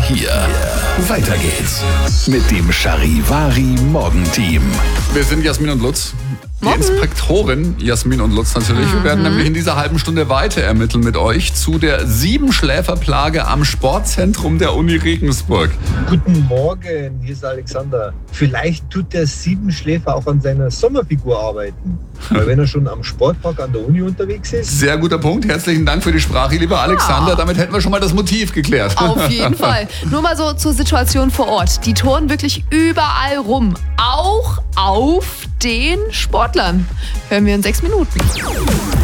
hier. Weiter geht's mit dem Charivari Morgenteam. Wir sind Jasmin und Lutz. Die Morgen. Inspektorin Jasmin und Lutz natürlich. Wir werden nämlich in dieser halben Stunde weiter ermitteln mit euch zu der Siebenschläferplage am Sportzentrum der Uni Regensburg. Guten Morgen, hier ist Alexander. Vielleicht tut der Siebenschläfer auch an seiner Sommerfigur arbeiten. Weil wenn er schon am Sportpark an der Uni unterwegs ist. Sehr guter Punkt. Herzlichen Dank für die Sprache, lieber Alexander. Damit hätten wir schon mal das Motiv geklärt. Auf jeden Fall. Nur mal so zur Situation vor Ort. Die touren wirklich überall rum. Auch auf den Sportlern. Hören wir in 6 Minuten.